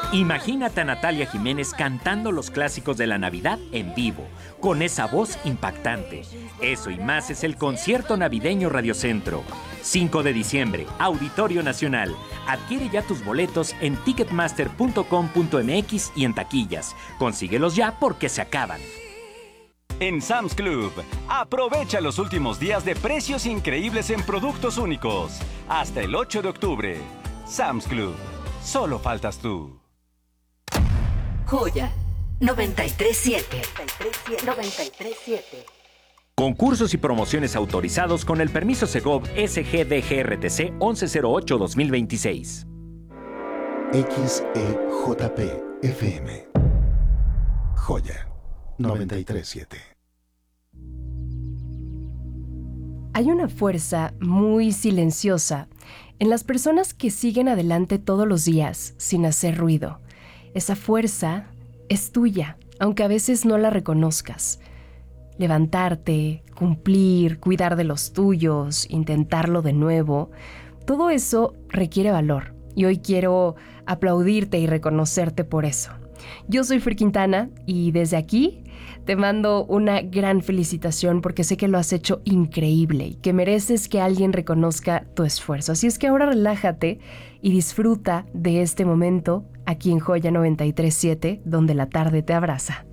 Imagínate a Natalia Jiménez cantando los clásicos de la Navidad en vivo, con esa voz impactante. Eso y más es el Concierto Navideño Radiocentro. 5 de diciembre, Auditorio Nacional. Adquiere ya tus boletos en ticketmaster.com.mx y en taquillas. Consíguelos ya porque se acaban. En Sam's Club, aprovecha los últimos días de precios increíbles en productos únicos. Hasta el 8 de octubre. Sam's Club. Solo faltas tú. Joya 937. 937. Concursos y promociones autorizados con el permiso Segov SGDGRTC 1108-2026. XEJP FM. Joya 937. Hay una fuerza muy silenciosa en las personas que siguen adelante todos los días sin hacer ruido. Esa fuerza es tuya, aunque a veces no la reconozcas. Levantarte, cumplir, cuidar de los tuyos, intentarlo de nuevo, todo eso requiere valor. Y hoy quiero aplaudirte y reconocerte por eso. Yo soy Fer Quintana y desde aquí te mando una gran felicitación porque sé que lo has hecho increíble y que mereces que alguien reconozca tu esfuerzo. Así es que ahora relájate y disfruta de este momento aquí en Joya 93.7, donde la tarde te abraza.